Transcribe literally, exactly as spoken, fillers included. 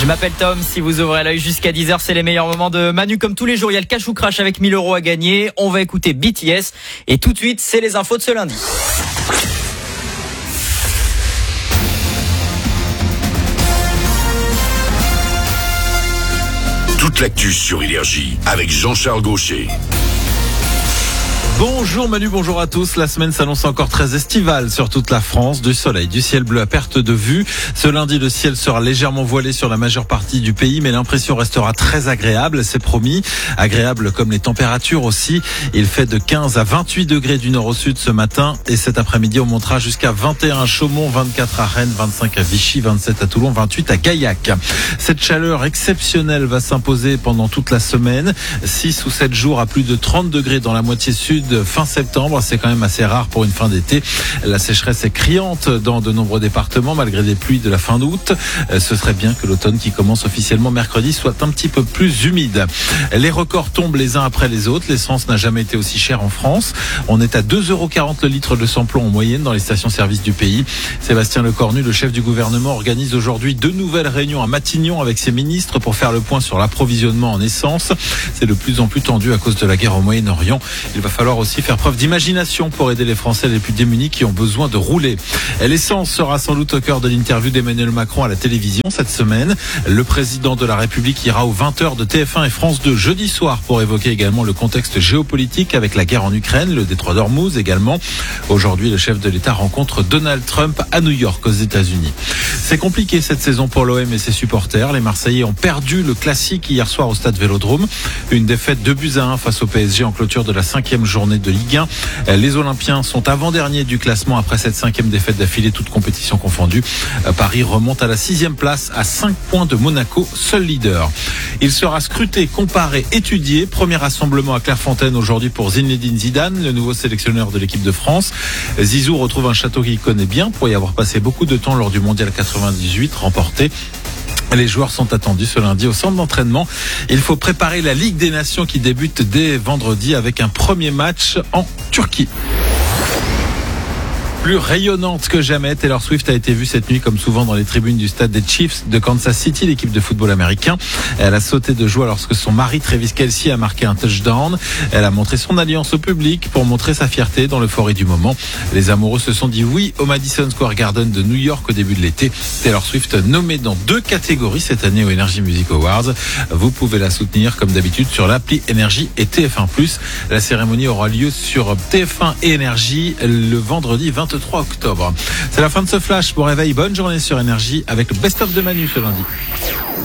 Je m'appelle Tom, si vous ouvrez l'œil jusqu'à dix heures, c'est les meilleurs moments de Manu. Comme tous les jours, il y a le cash ou crash avec mille euros à gagner. On va écouter B T S et tout de suite, c'est les infos de ce lundi. Toute l'actu sur Énergie avec Jean-Charles Gaucher. Bonjour Manu, bonjour à tous. La semaine s'annonce encore très estivale sur toute la France. Du soleil, du ciel bleu à perte de vue. Ce lundi, le ciel sera légèrement voilé sur la majeure partie du pays, mais l'impression restera très agréable, c'est promis. Agréable comme les températures aussi. Il fait de quinze à vingt-huit degrés du nord au sud ce matin. Et cet après-midi, on montera jusqu'à vingt et un à Chaumont, vingt-quatre à Rennes, vingt-cinq à Vichy, vingt-sept à Toulon, vingt-huit à Gaillac. Cette chaleur exceptionnelle va s'imposer pendant toute la semaine. six ou sept jours à plus de trente degrés dans la moitié sud. Fin septembre, c'est quand même assez rare pour une fin d'été. La sécheresse est criante dans de nombreux départements malgré des pluies de la fin d'août. Ce serait bien que l'automne qui commence officiellement mercredi soit un petit peu plus humide. Les records tombent les uns après les autres. L'essence n'a jamais été aussi chère en France. On est à deux euros quarante le litre de samplon en moyenne dans les stations-service du pays. Sébastien Lecornu, le chef du gouvernement, organise aujourd'hui deux nouvelles réunions à Matignon avec ses ministres pour faire le point sur l'approvisionnement en essence. C'est de plus en plus tendu à cause de la guerre au Moyen-Orient. Il va falloir aussi faire preuve d'imagination pour aider les Français les plus démunis qui ont besoin de rouler. L'essence sera sans doute au cœur de l'interview d'Emmanuel Macron à la télévision cette semaine. Le président de la République ira aux vingt heures de T F un et France deux jeudi soir pour évoquer également le contexte géopolitique avec la guerre en Ukraine, le détroit d'Ormuz également. Aujourd'hui, le chef de l'État rencontre Donald Trump à New York aux États-Unis. C'est compliqué cette saison pour l'O M et ses supporters. Les Marseillais ont perdu le classique hier soir au stade Vélodrome. Une défaite deux buts à un face au P S G en clôture de la cinquième journée de Ligue un. Les Olympiens sont avant-derniers du classement après cette cinquième défaite d'affilée, toute compétition confondue. Paris remonte à la sixième place à cinq points de Monaco, seul leader. Il sera scruté, comparé, étudié. Premier rassemblement à Clairefontaine aujourd'hui pour Zinedine Zidane, le nouveau sélectionneur de l'équipe de France. Zizou retrouve un château qu'il connaît bien pour y avoir passé beaucoup de temps lors du mondial quatre-vingt-dix-huit remporté. Les joueurs sont attendus ce lundi au centre d'entraînement. Il faut préparer la Ligue des Nations qui débute dès vendredi avec un premier match en Turquie. Plus rayonnante que jamais, Taylor Swift a été vue cette nuit comme souvent dans les tribunes du stade des Chiefs de Kansas City, l'équipe de football américain. Elle a sauté de joie lorsque son mari Travis Kelce a marqué un touchdown. Elle a montré son alliance au public pour montrer sa fierté dans l'euphorie du moment. Les amoureux se sont dit oui au Madison Square Garden de New York au début de l'été. Taylor Swift nommée dans deux catégories cette année aux Energy Music Awards. Vous pouvez la soutenir comme d'habitude sur l'appli Énergie et T F un plus. La cérémonie aura lieu sur T F un et Énergie le vendredi vingt-trois octobre. C'est la fin de ce flash. Bon réveil, bonne journée sur Énergie avec le best-of de Manu ce lundi.